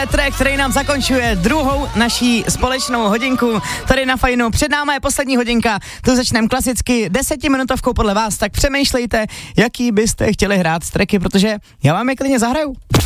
Track, který nám zakončuje druhou naší společnou hodinku tady na Fajnu. Před náma je poslední hodinka, tu začneme klasicky 10minutovkou podle vás, tak přemýšlejte, jaký byste chtěli hrát tracky, protože já vám je klidně zahraju.